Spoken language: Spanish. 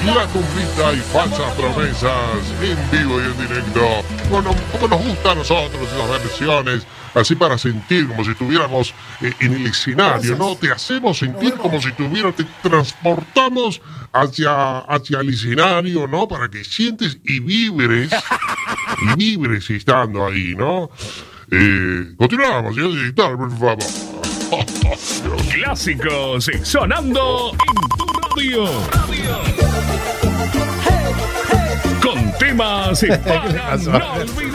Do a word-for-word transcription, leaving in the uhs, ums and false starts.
La Tumbita y Falsas Promesas en vivo y en directo. Bueno, como nos gusta a nosotros esas versiones, así para sentir como si estuviéramos eh, en el escenario, ¿no? Te hacemos sentir como si estuviera, te transportamos hacia, hacia el escenario, ¿no? Para que sientes y vibres, y vibres estando ahí, ¿no? Eh, continuamos, señor director, por favor. Clásicos sonando en tu radio. radio. Con temas para no olvidar.